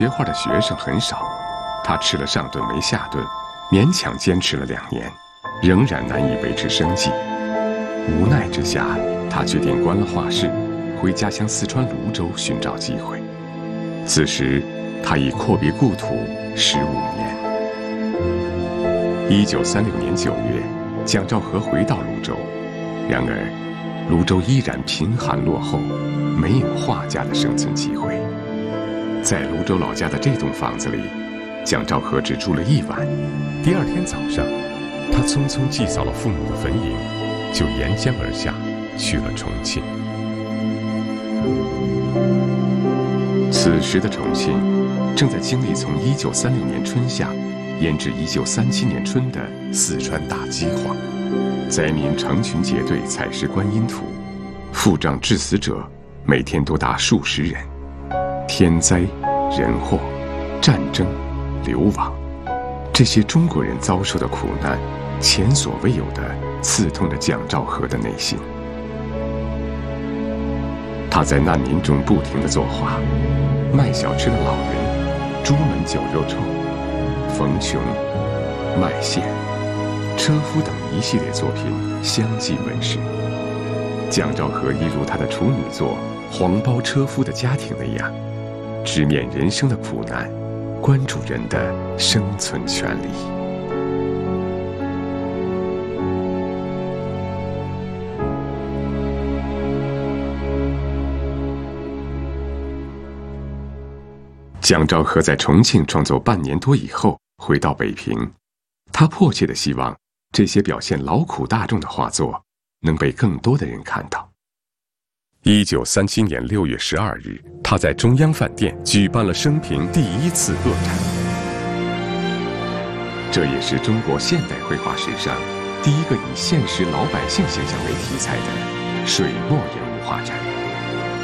学画的学生很少，他吃了上顿没下顿，勉强坚持了2年，仍然难以维持生计。无奈之下，他决定关了画室，回家乡四川泸州寻找机会。此时，他已阔别故土15年。1936年9月，蒋兆和回到泸州，然而，泸州依然贫寒落后，没有画家的生存机会。在泸州老家的这栋房子里，蒋兆和只住了1晚。第2天早上，他匆匆祭扫了父母的坟茔，就沿江而下，去了重庆。此时的重庆，正在经历从1936年春夏延至1937年春的四川大饥荒，灾民成群结队采食观音土，付账致死者每天多达数十人。天灾、人祸、战争、流亡，这些中国人遭受的苦难，前所未有地刺痛着蒋兆和的内心。他在难民中不停地作画，卖小吃的老人、朱门酒肉臭、冯琼、卖线、车夫等一系列作品相继问世。蒋兆和一如他的处女作《黄包车夫的家庭》那样，直面人生的苦难，关注人的生存权利。蒋兆和在重庆创作半年多以后，回到北平，他迫切地希望这些表现劳苦大众的画作能被更多的人看到。1937年6月12日，他在中央饭店举办了生平第1次个展，这也是中国现代绘画史上第一个以现实老百姓形象为题材的水墨人物画展。